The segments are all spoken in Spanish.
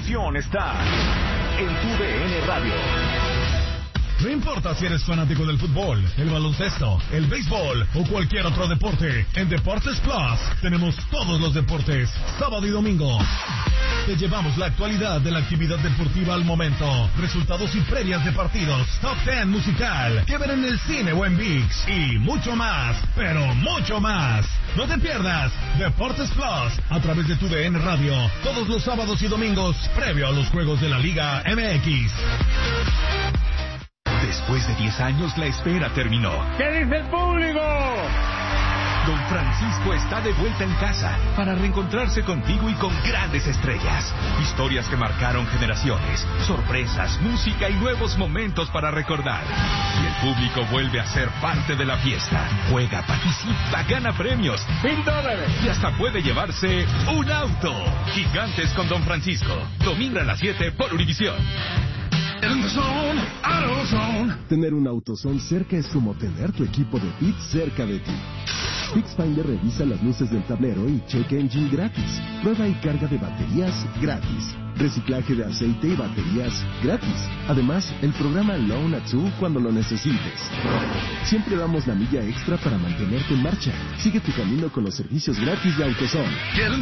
pasión está en TUDN Radio. No importa si eres fanático del fútbol, el baloncesto, el béisbol o cualquier otro deporte, en Deportes Plus tenemos todos los deportes, sábado y domingo. Te llevamos la actualidad de la actividad deportiva al momento, resultados y previas de partidos, top 10 musical, que ver en el cine o en ViX y mucho más, pero mucho más. No te pierdas Deportes Plus a través de TUDN Radio, todos los sábados y domingos, previo a los juegos de la Liga MX. Después de 10 años, la espera terminó. ¿Qué dice el público? Don Francisco está de vuelta en casa para reencontrarse contigo y con grandes estrellas. Historias que marcaron generaciones, sorpresas, música y nuevos momentos para recordar. Y el público vuelve a ser parte de la fiesta. Juega, participa, gana premios. $1000. Y hasta puede llevarse un auto. Gigantes con Don Francisco. Domingo a las 7 por Univisión. Tener un AutoZone cerca es como tener tu equipo de pits cerca de ti. PixFinder revisa las luces del tablero y check engine gratis. Prueba y carga de baterías gratis. Reciclaje de aceite y baterías gratis. Además, el programa Loan a Two cuando lo necesites. Siempre damos la milla extra para mantenerte en marcha. Sigue tu camino con los servicios gratis de AutoZone.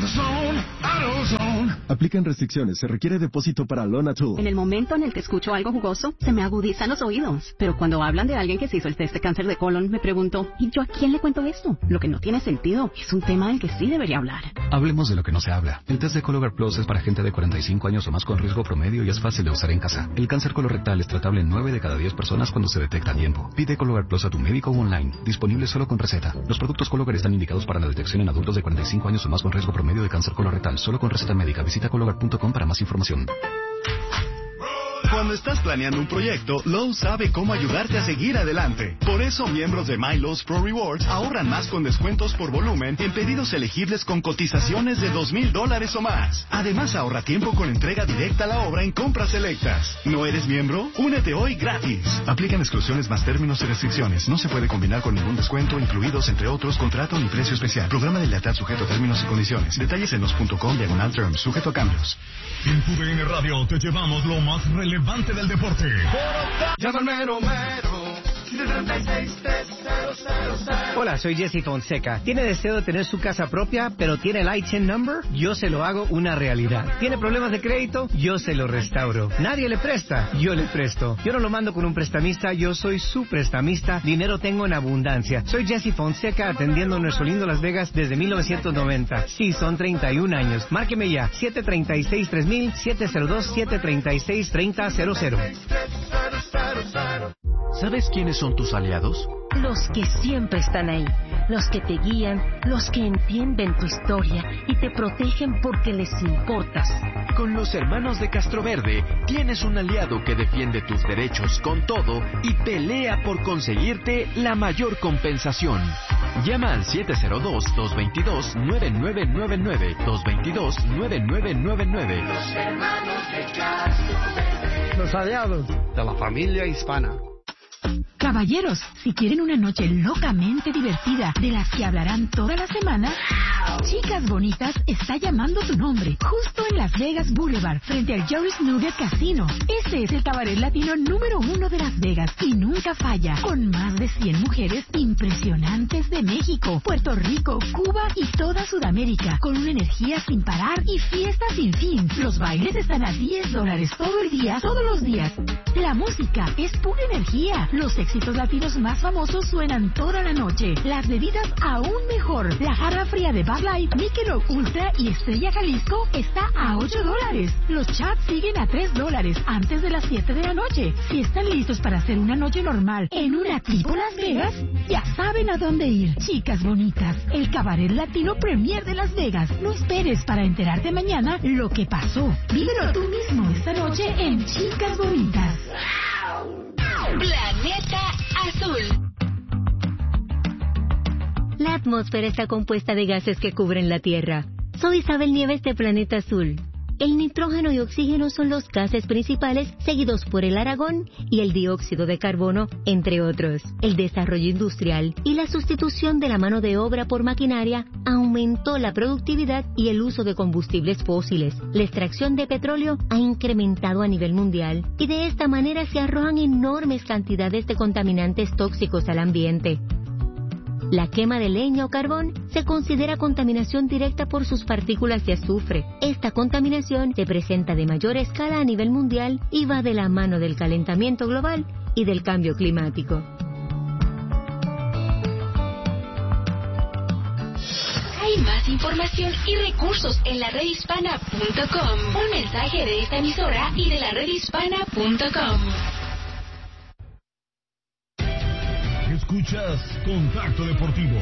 Aplican restricciones. Se requiere depósito para Loan a Two. En el momento en el que escucho algo jugoso, se me agudizan los oídos. Pero cuando hablan de alguien que se hizo el test de cáncer de colon, me pregunto, ¿y yo a quién le cuento esto? Lo que no tiene sentido. Es un tema del que sí debería hablar. Hablemos de lo que no se habla. El test de Cologuard Plus es para gente de 45 años o más con riesgo promedio y es fácil de usar en casa. El cáncer colorectal es tratable en 9 de cada 10 personas cuando se detecta a tiempo. Pide Cologuard Plus a tu médico o online. Disponible solo con receta. Los productos Cologuard están indicados para la detección en adultos de 45 años o más con riesgo promedio de cáncer colorectal. Solo con receta médica. Visita Cologuard.com para más información. Cuando estás planeando un proyecto, Lowe's sabe cómo ayudarte a seguir adelante. Por eso, miembros de My Lowe's Pro Rewards ahorran más con descuentos por volumen en pedidos elegibles con cotizaciones de $2,000 o más. Además, ahorra tiempo con entrega directa a la obra en compras selectas. ¿No eres miembro? Únete hoy gratis. Aplican exclusiones más términos y restricciones. No se puede combinar con ningún descuento, incluidos, entre otros, contrato ni precio especial. Programa de lealtad sujeto a términos y condiciones. Detalles en los.com/terms, sujeto a cambios. En TUDN Radio te llevamos lo más relevante del deporte. Llama al mero mero. Hola, soy Jesse Fonseca. ¿Tiene deseo de tener su casa propia, pero tiene el ITIN number? Yo se lo hago una realidad. ¿Tiene problemas de crédito? Yo se lo restauro. Nadie le presta, yo le presto. Yo no lo mando con un prestamista, yo soy su prestamista. Dinero tengo en abundancia. Soy Jesse Fonseca atendiendo nuestro lindo Las Vegas desde 1990. Sí, son 31 años. Márqueme ya, 736-3000, 702-736-3000. ¿Sabes quiénes son tus aliados? Los que siempre están ahí, los que te guían, los que entienden tu historia y te protegen porque les importas. Con los hermanos de Castroverde tienes un aliado que defiende tus derechos con todo y pelea por conseguirte la mayor compensación. Llama al 702-222-9999, 222-9999. Los hermanos de Castroverde. Los aliados de la familia hispana. Caballeros, si quieren una noche locamente divertida, de las que hablarán toda la semana, Chicas Bonitas está llamando tu nombre, justo en Las Vegas Boulevard, frente al Joris Nugget Casino. Este es el cabaret latino número 1 de Las Vegas y nunca falla, con más de 100 mujeres impresionantes de México, Puerto Rico, Cuba y toda Sudamérica, con una energía sin parar y fiesta sin fin. Los bailes están a $10 todo el día, todos los días. La música es pura energía. Los éxitos latinos más famosos suenan toda la noche. Las bebidas aún mejor. La jarra fría de Bud Light, Michelob Ultra y Estrella Jalisco está a $8. Los chats siguen a $3 antes de las 7 de la noche. Si están listos para hacer una noche normal en una tipo Las Vegas, ya saben a dónde ir. Chicas Bonitas, el cabaret latino premier de Las Vegas. No esperes para enterarte mañana lo que pasó. Vívelo tú mismo esta noche en Chicas Bonitas. Planeta Azul. La atmósfera está compuesta de gases que cubren la Tierra. Soy Isabel Nieves de Planeta Azul. El nitrógeno y oxígeno son los gases principales, seguidos por el argón y el dióxido de carbono, entre otros. El desarrollo industrial y la sustitución de la mano de obra por maquinaria aumentó la productividad y el uso de combustibles fósiles. La extracción de petróleo ha incrementado a nivel mundial y de esta manera se arrojan enormes cantidades de contaminantes tóxicos al ambiente. La quema de leña o carbón se considera contaminación directa por sus partículas de azufre. Esta contaminación se presenta de mayor escala a nivel mundial y va de la mano del calentamiento global y del cambio climático. Hay más información y recursos en la redhispana.com. Un mensaje de esta emisora y de la redhispana.com. Escuchas Contacto Deportivo.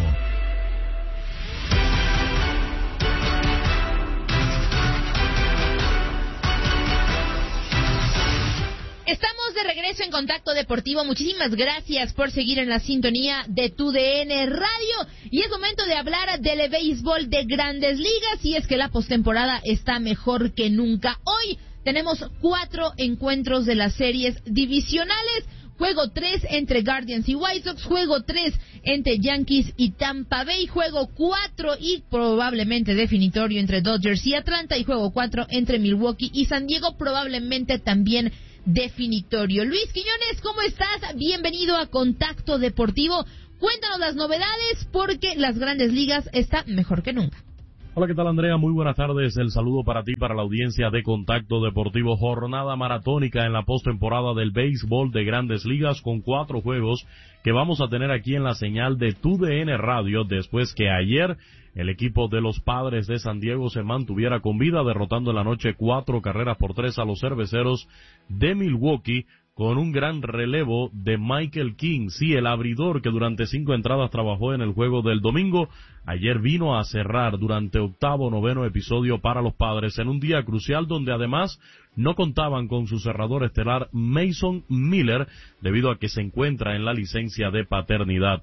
Estamos de regreso en Contacto Deportivo. Muchísimas gracias por seguir en la sintonía de TUDN Radio. Y es momento de hablar del béisbol de Grandes Ligas. Y es que la postemporada está mejor que nunca. Hoy tenemos 4 encuentros de las series divisionales. Juego 3 entre Guardians y White Sox, juego 3 entre Yankees y Tampa Bay, juego 4 y probablemente definitorio entre Dodgers y Atlanta, y juego 4 entre Milwaukee y San Diego, probablemente también definitorio. Luis Quiñones, ¿cómo estás? Bienvenido a Contacto Deportivo. Cuéntanos las novedades porque las Grandes Ligas están mejor que nunca. Hola, ¿qué tal, Andrea? Muy buenas tardes. El saludo para ti, para la audiencia de Contacto Deportivo. Jornada maratónica en la postemporada del béisbol de Grandes Ligas con 4 juegos que vamos a tener aquí en la señal de TUDN Radio después que ayer el equipo de los Padres de San Diego se mantuviera con vida derrotando en la noche 4-3 a los Cerveceros de Milwaukee con un gran relevo de Michael King. Sí, el abridor que durante 5 entradas trabajó en el juego del domingo, ayer vino a cerrar durante 8º, 9º episodio para los Padres en un día crucial donde además no contaban con su cerrador estelar Mason Miller debido a que se encuentra en la licencia de paternidad.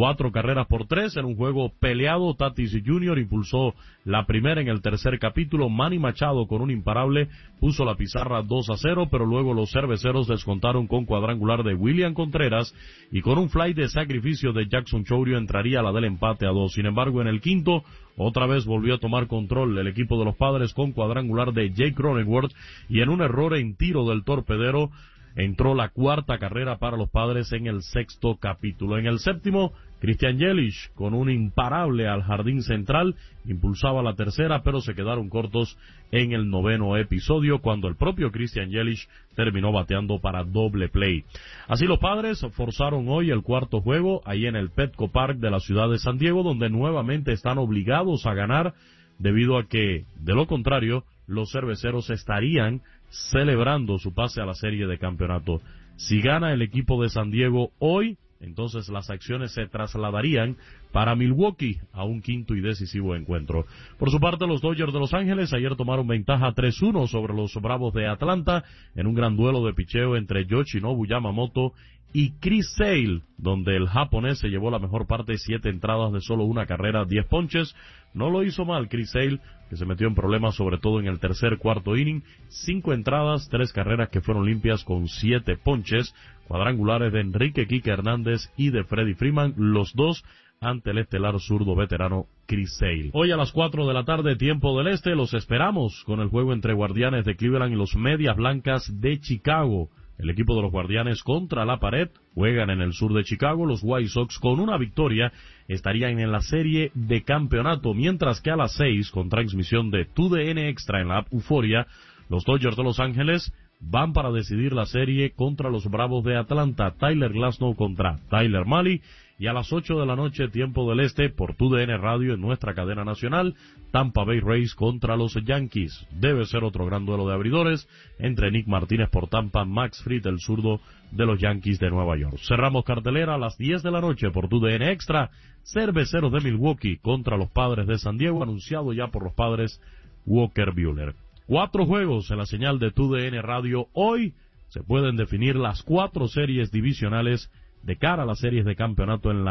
4-3 en un juego peleado. Tatis Jr. impulsó la primera en el tercer capítulo. Manny Machado con un imparable puso la pizarra 2-0, pero luego los Cerveceros descontaron con cuadrangular de William Contreras y con un fly de sacrificio de Jackson Chourio entraría la del empate a 2. Sin embargo, en el quinto, otra vez volvió a tomar control el equipo de los Padres con cuadrangular de Jake Cronenworth y en un error en tiro del torpedero entró la 4ª carrera para los Padres en el 6º capítulo. En el 7º, Christian Yelich, con un imparable al jardín central, impulsaba la tercera, pero se quedaron cortos en el 9º episodio, cuando el propio Christian Yelich terminó bateando para doble play. Así los Padres forzaron hoy el 4º juego, ahí en el Petco Park de la ciudad de San Diego, donde nuevamente están obligados a ganar, debido a que, de lo contrario, los Cerveceros estarían celebrando su pase a la serie de campeonato. Si gana el equipo de San Diego hoy, entonces las acciones se trasladarían para Milwaukee a un 5º y decisivo encuentro. Por su parte, los Dodgers de Los Ángeles ayer tomaron ventaja 3-1 sobre los Bravos de Atlanta en un gran duelo de picheo entre Yoshinobu Yamamoto y Chris Sale, donde el japonés se llevó la mejor parte, 7 entradas de solo una carrera, 10 ponches. No lo hizo mal Chris Sale, que se metió en problemas sobre todo en el tercer, cuarto inning. 5 entradas, 3 carreras que fueron limpias con 7 ponches, cuadrangulares de Enrique Quique Hernández y de Freddie Freeman, los dos ante el estelar zurdo veterano Chris Sale. Hoy a las 4 de la tarde, tiempo del este, los esperamos con el juego entre Guardianes de Cleveland y los Medias Blancas de Chicago. El equipo de los Guardianes contra la pared, juegan en el sur de Chicago. Los White Sox con una victoria estarían en la serie de campeonato, mientras que a las 6, con transmisión de TUDN Extra en la app Euforia, los Dodgers de Los Ángeles van para decidir la serie contra los Bravos de Atlanta, Tyler Glasnow contra Tyler Mahle. Y a las 8 de la noche, tiempo del este, por TUDN Radio en nuestra cadena nacional, Tampa Bay Rays contra los Yankees. Debe ser otro gran duelo de abridores entre Nick Martínez por Tampa, Max Fried, el zurdo de los Yankees de Nueva York. Cerramos cartelera a las 10 de la noche por TUDN Extra, Cerveceros de Milwaukee contra los Padres de San Diego, anunciado ya por los Padres Walker Buehler. 4 juegos en la señal de TUDN Radio. Hoy se pueden definir las 4 series divisionales de cara a las series de campeonato en la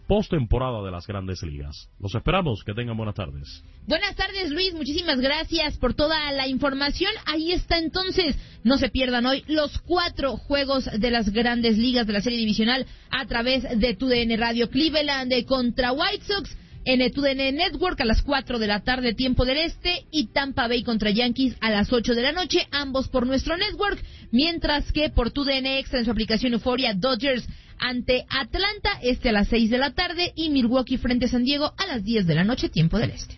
postemporada de las Grandes Ligas. Los esperamos, que tengan buenas tardes. Buenas tardes, Luis, muchísimas gracias por toda la información. Ahí está entonces, no se pierdan hoy los 4 juegos de las Grandes Ligas de la Serie Divisional a través de TUDN Radio. Cleveland contra White Sox en el TUDN Network a las 4 de la tarde, tiempo del este, y Tampa Bay contra Yankees a las 8 de la noche, ambos por nuestro network, mientras que por TUDN Extra en su aplicación Euforia, Dodgers ante Atlanta, a las 6 de la tarde, y Milwaukee frente a San Diego a las 10 de la noche, tiempo del este.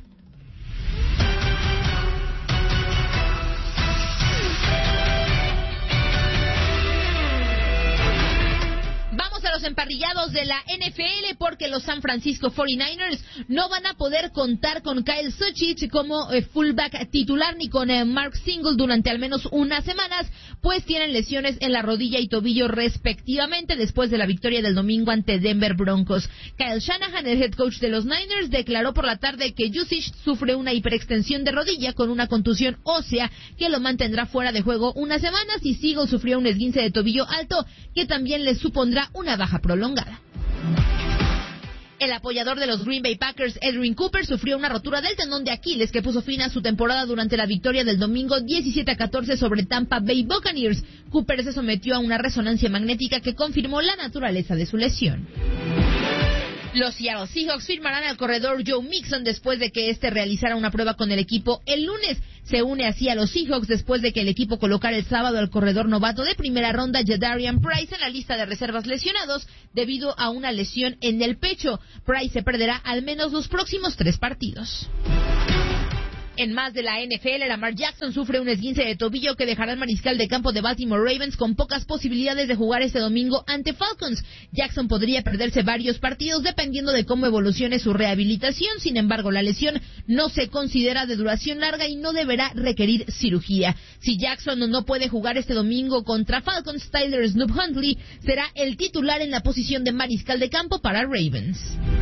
Vamos a los emparrillados de la NFL porque los San Francisco 49ers no van a poder contar con Kyle Suchich como fullback titular ni con Mark Single durante al menos unas semanas, pues tienen lesiones en la rodilla y tobillo respectivamente después de la victoria del domingo ante Denver Broncos. Kyle Shanahan, el head coach de los Niners, declaró por la tarde que Juszczyk sufre una hiperextensión de rodilla con una contusión ósea que lo mantendrá fuera de juego unas semanas, y Single sufrió un esguince de tobillo alto que también le supondrá una baja prolongada. El apoyador de los Green Bay Packers, Edwin Cooper, sufrió una rotura del tendón de Aquiles que puso fin a su temporada durante la victoria del domingo 17-14 sobre Tampa Bay Buccaneers. Cooper se sometió a una resonancia magnética que confirmó la naturaleza de su lesión. Los Seattle Seahawks firmarán al corredor Joe Mixon después de que este realizara una prueba con el equipo el lunes. Se une así a los Seahawks después de que el equipo colocara el sábado al corredor novato de primera ronda Jadarian Price en la lista de reservas lesionados debido a una lesión en el pecho. Price se perderá al menos los próximos 3 partidos. En más de la NFL, Lamar Jackson sufre un esguince de tobillo que dejará al mariscal de campo de Baltimore Ravens con pocas posibilidades de jugar este domingo ante Falcons. Jackson podría perderse varios partidos dependiendo de cómo evolucione su rehabilitación. Sin embargo, la lesión no se considera de duración larga y no deberá requerir cirugía. Si Jackson no puede jugar este domingo contra Falcons, Tyler Snoop Huntley será el titular en la posición de mariscal de campo para Ravens.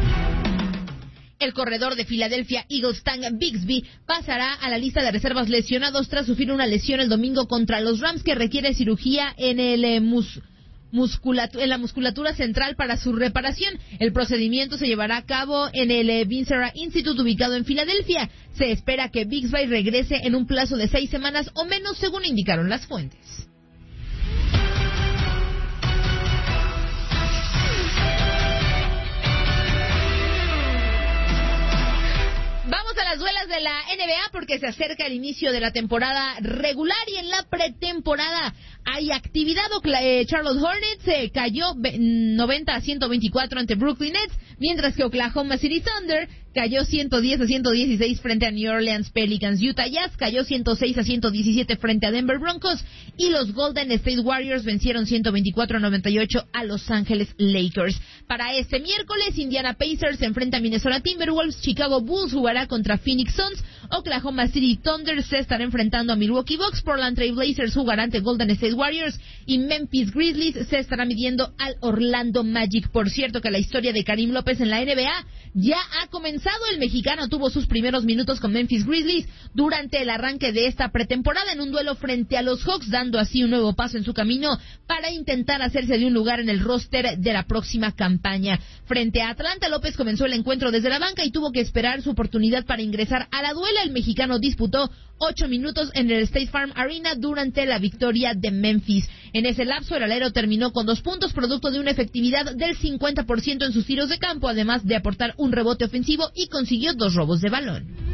El corredor de Philadelphia Eagles, Tank Bigsby, pasará a la lista de reservas lesionados tras sufrir una lesión el domingo contra los Rams que requiere cirugía en la musculatura central para su reparación. El procedimiento se llevará a cabo en el Vincera Institute ubicado en Filadelfia. Se espera que Bigsby regrese en un plazo de 6 semanas o menos, según indicaron las fuentes. Vamos a las duelas de la NBA porque se acerca el inicio de la temporada regular y en la pretemporada hay actividad. Charlotte Hornets cayó 90-124 ante Brooklyn Nets, mientras que Oklahoma City Thunder cayó 110-116 frente a New Orleans Pelicans. Utah Jazz cayó 106-117 frente a Denver Broncos y los Golden State Warriors vencieron 124-98 a Los Ángeles Lakers. Para este miércoles, Indiana Pacers se enfrenta a Minnesota Timberwolves, Chicago Bulls jugará contra Phoenix Suns, Oklahoma City Thunder se estará enfrentando a Milwaukee Bucks, Portland Trail Blazers jugará ante Golden State Warriors y Memphis Grizzlies se estará midiendo al Orlando Magic. Por cierto que la historia de Karim López en la NBA ya ha comenzado. El mexicano tuvo sus primeros minutos con Memphis Grizzlies durante el arranque de esta pretemporada en un duelo frente a los Hawks, dando así un nuevo paso en su camino para intentar hacerse de un lugar en el roster de la próxima campaña. Frente a Atlanta, López comenzó el encuentro desde la banca y tuvo que esperar su oportunidad para ingresar a la duela. El mexicano disputó 8 minutos en el State Farm Arena durante la victoria de Memphis. En ese lapso, el alero terminó con 2 puntos, producto de una efectividad del 50% en sus tiros de campo, además de aportar un rebote ofensivo y consiguió 2 robos de balón.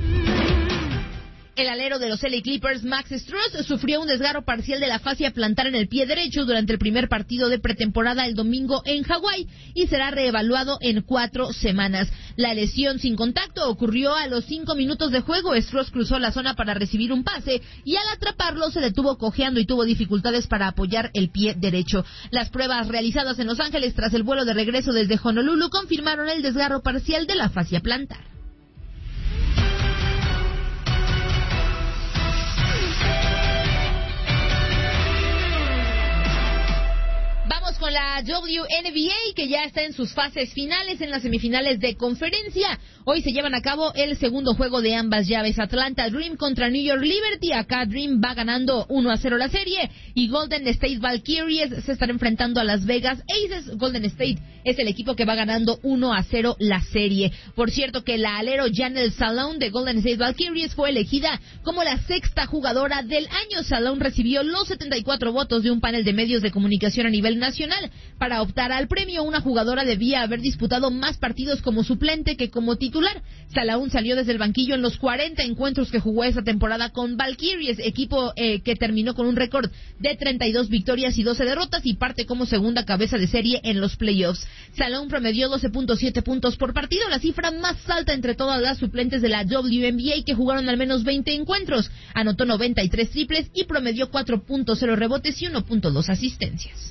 El alero de los LA Clippers, Max Strus, sufrió un desgarro parcial de la fascia plantar en el pie derecho durante el primer partido de pretemporada el domingo en Hawái y será reevaluado en 4 semanas. La lesión sin contacto ocurrió a los 5 minutos de juego. Strus cruzó la zona para recibir un pase y al atraparlo se detuvo cojeando y tuvo dificultades para apoyar el pie derecho. Las pruebas realizadas en Los Ángeles tras el vuelo de regreso desde Honolulu confirmaron el desgarro parcial de la fascia plantar. Vamos con la WNBA, que ya está en sus fases finales, en las semifinales de conferencia. Hoy se llevan a cabo el segundo juego de ambas llaves. Atlanta Dream contra New York Liberty. Acá Dream va ganando 1-0 la serie. Y Golden State Valkyries se están enfrentando a Las Vegas Aces. Golden State es el equipo que va ganando 1-0 la serie. Por cierto que la alero Janelle Salone de Golden State Valkyries fue elegida como la sexta jugadora del año. Salone recibió los 74 votos de un panel de medios de comunicación a nivel nacional. Para optar al premio, una jugadora debía haber disputado más partidos como suplente que como titular. Salone salió desde el banquillo en los 40 encuentros que jugó esta temporada con Valkyries, equipo que terminó con un récord de 32 victorias y 12 derrotas y parte como segunda cabeza de serie en los playoffs. Salone promedió 12.7 puntos por partido, la cifra más alta entre todas las suplentes de la WNBA que jugaron al menos 20 encuentros. Anotó 93 triples y promedió 4.0 rebotes y 1.2 asistencias.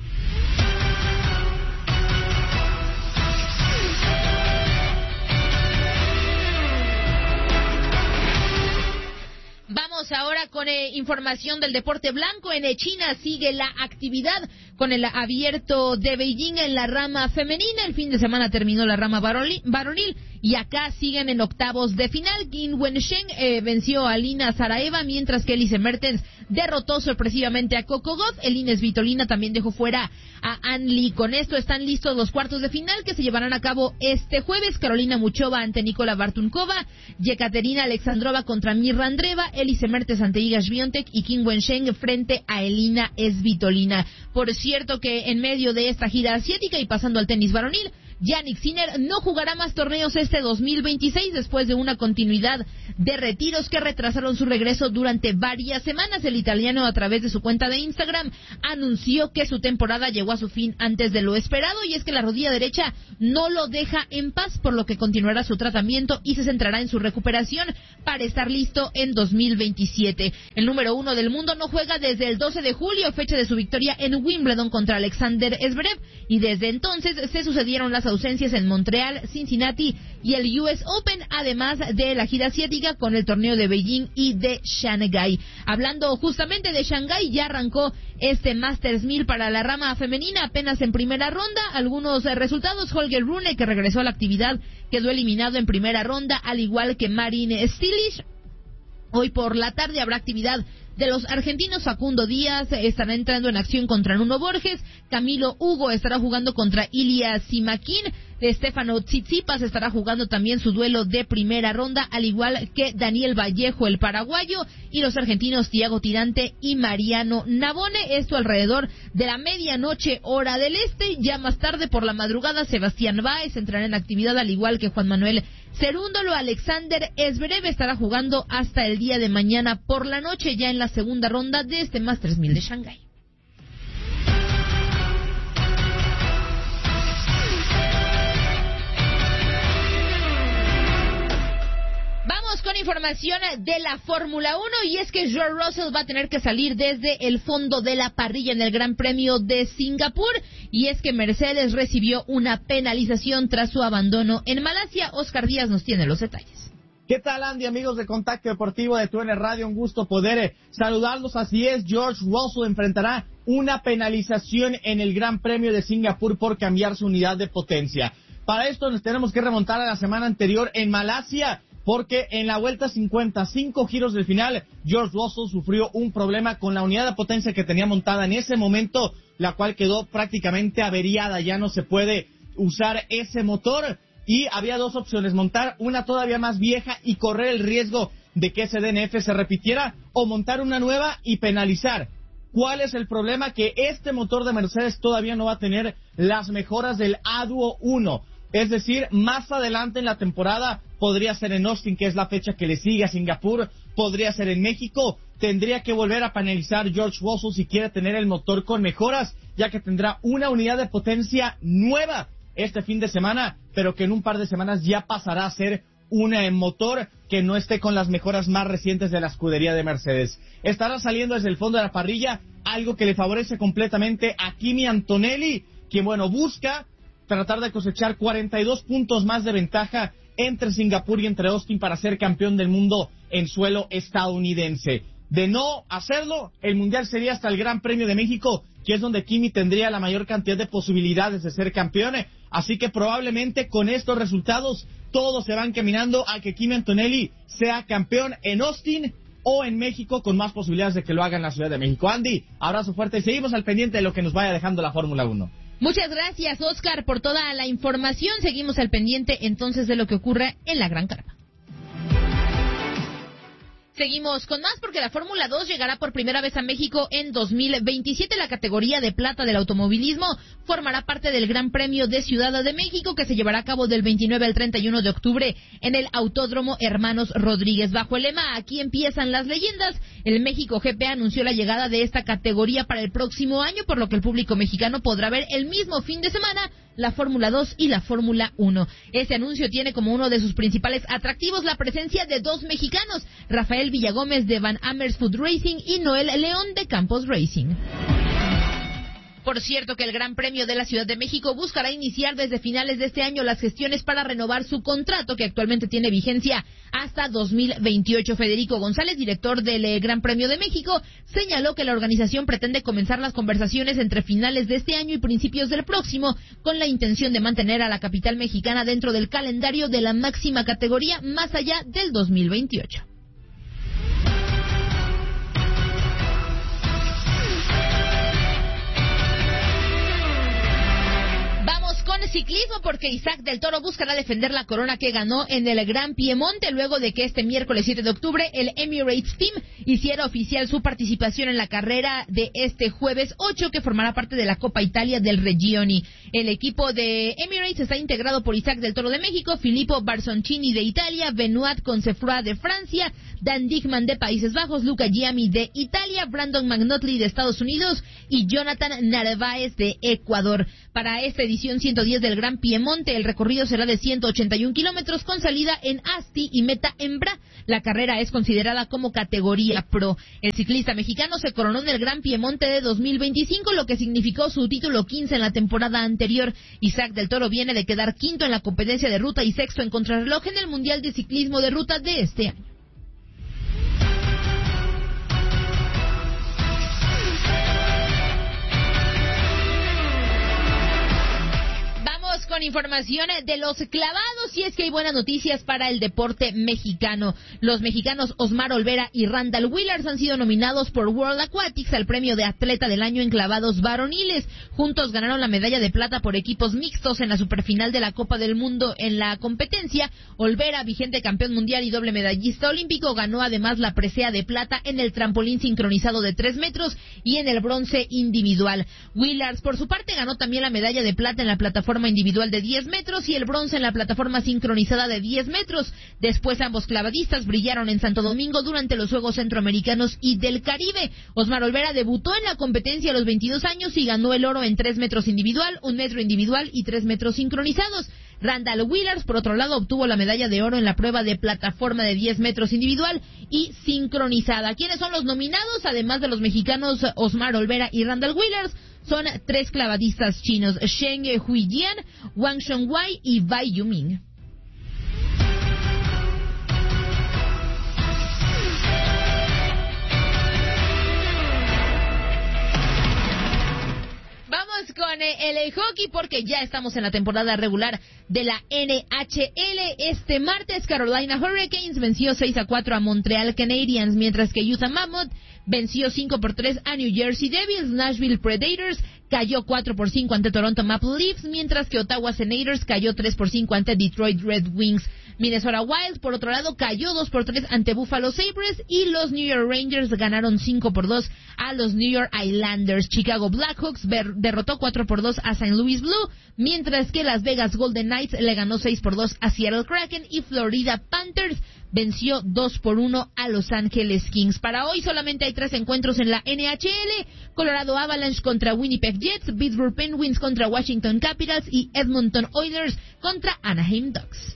Vamos ahora con información del deporte blanco. En China sigue la actividad con el abierto de Beijing en la rama femenina. El fin de semana terminó la rama varonil y acá siguen en octavos de final. Qin Wensheng venció a Lina Zaraeva, mientras que Elise Mertens derrotó sorpresivamente a Coco Gauff. Elina Svitolina también dejó fuera a An Lee. Con esto están listos los cuartos de final que se llevarán a cabo este jueves. Carolina Muchova ante Nikola Bartunkova, Yekaterina Alexandrova contra Mirra Andreeva, Elise Mertens ante Iga Swiatek y Qin Wensheng frente a Elina Svitolina. Por cierto que en medio de esta gira asiática y pasando al tenis varonil, Jannik Sinner no jugará más torneos este 2026 después de una continuidad de retiros que retrasaron su regreso durante varias semanas. El italiano, a través de su cuenta de Instagram, anunció que su temporada llegó a su fin antes de lo esperado, y es que la rodilla derecha no lo deja en paz, por lo que continuará su tratamiento y se centrará en su recuperación para estar listo en 2027. El número 1 del mundo no juega desde el 12 de julio, fecha de su victoria en Wimbledon contra Alexander Zverev, y desde entonces se sucedieron las ausencias en Montreal, Cincinnati y el US Open, además de la gira asiática con el torneo de Beijing y de Shanghái. Hablando justamente de Shanghái, ya arrancó este Masters 1000 para la rama femenina, apenas en primera ronda. Algunos resultados: Holger Rune, que regresó a la actividad, quedó eliminado en primera ronda, al igual que Marin Cilic. Hoy por la tarde habrá actividad de los argentinos. Facundo Díaz estará entrando en acción contra Nuno Borges. Camilo Hugo estará jugando contra Ilya Simakin. Stefano Tsitsipas estará jugando también su duelo de primera ronda, al igual que Daniel Vallejo, el paraguayo, y los argentinos Thiago Tirante y Mariano Navone. Esto alrededor de la medianoche hora del este. Ya más tarde por la madrugada, Sebastián Báez entrará en actividad, al igual que Juan Manuel Cerúndolo. Alexander Zverev estará jugando hasta el día de mañana por la noche, ya en la segunda ronda de este Masters 1000 de Shanghái. Vamos con información de la Fórmula 1, y es que George Russell va a tener que salir desde el fondo de la parrilla en el Gran Premio de Singapur, y es que Mercedes recibió una penalización tras su abandono en Malasia. Oscar Díaz nos tiene los detalles. ¿Qué tal, Andy, amigos de Contacto Deportivo de TUDN Radio? Un gusto poder saludarlos. Así es, George Russell enfrentará una penalización en el Gran Premio de Singapur por cambiar su unidad de potencia. Para esto nos tenemos que remontar a la semana anterior en Malasia, porque en la vuelta 55 giros del final, George Russell sufrió un problema con la unidad de potencia que tenía montada en ese momento, la cual quedó prácticamente averiada. Ya no se puede usar ese motor, y había dos opciones: montar una todavía más vieja y correr el riesgo de que ese DNF se repitiera, o montar una nueva y penalizar. ¿Cuál es el problema? Que este motor de Mercedes todavía no va a tener las mejoras del ADUO 1. Es decir, más adelante en la temporada, podría ser en Austin, que es la fecha que le sigue a Singapur, podría ser en México. Tendría que volver a penalizar George Russell si quiere tener el motor con mejoras, ya que tendrá una unidad de potencia nueva este fin de semana, pero que en un par de semanas ya pasará a ser un motor que no esté con las mejoras más recientes de la escudería de Mercedes. Estará saliendo desde el fondo de la parrilla, algo que le favorece completamente a Kimi Antonelli, quien, busca tratar de cosechar 42 puntos más de ventaja entre Singapur y entre Austin para ser campeón del mundo en suelo estadounidense. De no hacerlo, el Mundial sería hasta el Gran Premio de México, que es donde Kimi tendría la mayor cantidad de posibilidades de ser campeón. Así que probablemente con estos resultados todos se van caminando a que Kimi Antonelli sea campeón en Austin o en México, con más posibilidades de que lo haga en la Ciudad de México. Andy, abrazo fuerte y seguimos al pendiente de lo que nos vaya dejando la Fórmula 1. Muchas gracias, Oscar, por toda la información. Seguimos al pendiente entonces de lo que ocurre en la Gran Carpa. Seguimos con más porque la Fórmula 2 llegará por primera vez a México en 2027. La categoría de plata del automovilismo formará parte del Gran Premio de Ciudad de México, que se llevará a cabo del 29 al 31 de octubre en el Autódromo Hermanos Rodríguez. Bajo el lema "Aquí empiezan las leyendas", el México GP anunció la llegada de esta categoría para el próximo año, por lo que el público mexicano podrá ver el mismo fin de semana la Fórmula 2 y la Fórmula 1. Ese anuncio tiene como uno de sus principales atractivos la presencia de dos mexicanos, Rafael Villagómez de Van Amersfoort Racing y Noel León de Campos Racing. Por cierto, que el Gran Premio de la Ciudad de México buscará iniciar desde finales de este año las gestiones para renovar su contrato, que actualmente tiene vigencia hasta 2028. Federico González, director del Gran Premio de México, señaló que la organización pretende comenzar las conversaciones entre finales de este año y principios del próximo, con la intención de mantener a la capital mexicana dentro del calendario de la máxima categoría más allá del 2028. Con ciclismo, porque Isaac del Toro buscará defender la corona que ganó en el Gran Piemonte, luego de que este miércoles 7 de octubre el Emirates Team hiciera oficial su participación en la carrera de este jueves 8, que formará parte de la Copa Italia del Regioni. El equipo de Emirates está integrado por Isaac del Toro de México, Filippo Barzoncini de Italia, Benoit Consefroy de Francia, Dan Dickman de Países Bajos, Luca Giami de Italia, Brandon McNaughton de Estados Unidos y Jonathan Narváez de Ecuador. Para esta edición 110 del Gran Piemonte, el recorrido será de 181 kilómetros con salida en Asti y meta en Bra. La carrera es considerada como categoría pro. El ciclista mexicano se coronó en el Gran Piemonte de 2025, lo que significó su título 15 en la temporada anterior. Isaac del Toro viene de quedar quinto en la competencia de ruta y sexto en contrarreloj en el Mundial de Ciclismo de Ruta de este año. Con información de los clavados, y es que hay buenas noticias para el deporte mexicano. Los mexicanos Osmar Olvera y Randall Willers han sido nominados por World Aquatics al premio de atleta del año en clavados varoniles. Juntos ganaron la medalla de plata por equipos mixtos en la superfinal de la Copa del Mundo en la competencia. Olvera, vigente campeón mundial y doble medallista olímpico, ganó además la presea de plata en el trampolín sincronizado de 3 metros y en el bronce individual. Willers, por su parte, ganó también la medalla de plata en la plataforma individual de 10 metros y el bronce en la plataforma sincronizada de 10 metros. Después ambos clavadistas brillaron en Santo Domingo durante los Juegos Centroamericanos y del Caribe. Osmar Olvera debutó en la competencia a los 22 años y ganó el oro en 3 metros individual, 1 metro individual y 3 metros sincronizados. Randall Willers, por otro lado, obtuvo la medalla de oro en la prueba de plataforma de 10 metros individual y sincronizada. ¿Quiénes son los nominados? Además de los mexicanos Osmar Olvera y Randall Willers, son 3 clavadistas chinos: Sheng Huijian, Wang Shengwei y Bai Yuming. Vamos con el hockey porque ya estamos en la temporada regular de la NHL. Este martes Carolina Hurricanes venció 6-4 a Montreal Canadiens, mientras que Utah Mammoth venció 5-3 a New Jersey Devils. Nashville Predators cayó 4-5 ante Toronto Maple Leafs, mientras que Ottawa Senators cayó 3-5 ante Detroit Red Wings. Minnesota Wild, por otro lado, cayó 2-3 ante Buffalo Sabres y los New York Rangers ganaron 5-2 a los New York Islanders. Chicago Blackhawks derrotó 4-2 a St. Louis Blue, mientras que Las Vegas Golden Knights le ganó 6-2 a Seattle Kraken y Florida Panthers venció 2-1 a Los Ángeles Kings. Para hoy solamente hay 3 encuentros en la NHL: Colorado Avalanche contra Winnipeg Jets, Pittsburgh Penguins contra Washington Capitals y Edmonton Oilers contra Anaheim Ducks.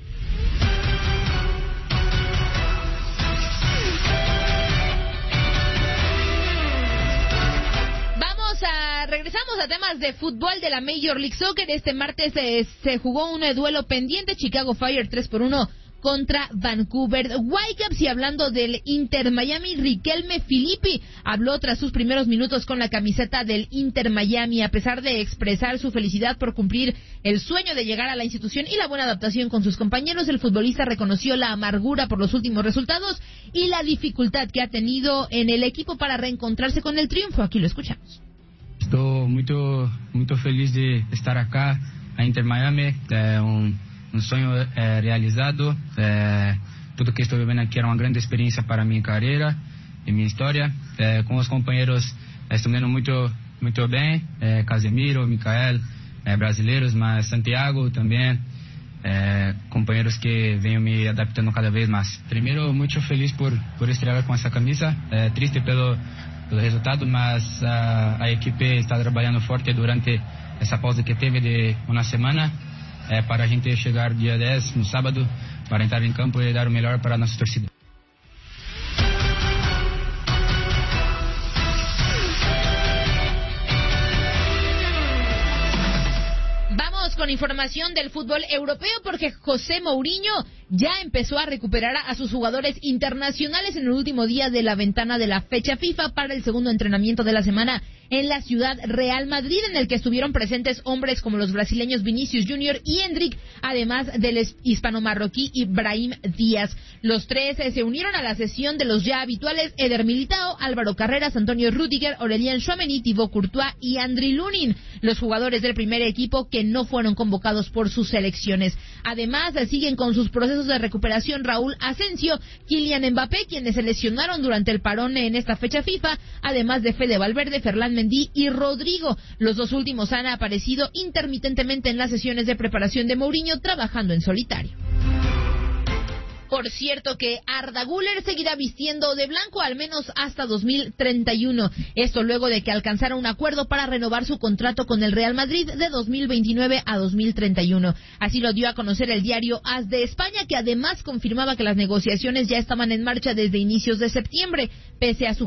Regresamos a temas de fútbol de la Major League Soccer. Este martes se jugó un duelo pendiente. Chicago Fire 3-1 contra Vancouver Whitecaps. Y hablando del Inter Miami, Riquelme Filippi habló tras sus primeros minutos con la camiseta del Inter Miami. A pesar de expresar su felicidad por cumplir el sueño de llegar a la institución y la buena adaptación con sus compañeros, el futbolista reconoció la amargura por los últimos resultados y la dificultad que ha tenido en el equipo para reencontrarse con el triunfo. Aquí lo escuchamos. Estou muito feliz de estar acá a Inter Miami, um sonho realizado. Tudo que estou vivendo aqui era uma grande experiência para minha carreira e minha história. Com os companheiros estou indo muito bem, Casemiro, Micael, brasileiros, mas Santiago também, companheiros que venho me adaptando cada vez mais. Primeiro, muito feliz por estrear com essa camisa, triste pelo resultado, mas a equipe está trabalhando forte durante essa pausa que teve de uma semana, para a gente chegar dia 10, no sábado, para entrar em campo e dar o melhor para a nossa torcida. Con información del fútbol europeo, porque José Mourinho ya empezó a recuperar a sus jugadores internacionales en el último día de la ventana de la fecha FIFA para el segundo entrenamiento de la semana en la ciudad Real Madrid, en el que estuvieron presentes hombres como los brasileños Vinicius Junior y Endrick, además del hispano-marroquí Ibrahim Díaz. Los tres se unieron a la sesión de los ya habituales Eder Militao, Álvaro Carreras, Antonio Rüdiger, Aurélien Tchouaméni, Thibaut Courtois y Andriy Lunin, los jugadores del primer equipo que no fueron convocados por sus selecciones. Además, siguen con sus procesos de recuperación Raúl Asensio, Kylian Mbappé, quienes se lesionaron durante el parón en esta fecha FIFA, además de Fede Valverde, Ferland Mendy y Rodrigo. Los dos últimos han aparecido intermitentemente en las sesiones de preparación de Mourinho, trabajando en solitario. Por cierto que Arda Güler seguirá vistiendo de blanco al menos hasta 2031. Esto luego de que alcanzara un acuerdo para renovar su contrato con el Real Madrid de 2029 a 2031. Así lo dio a conocer el diario AS de España, que además confirmaba que las negociaciones ya estaban en marcha desde inicios de septiembre. Pese a su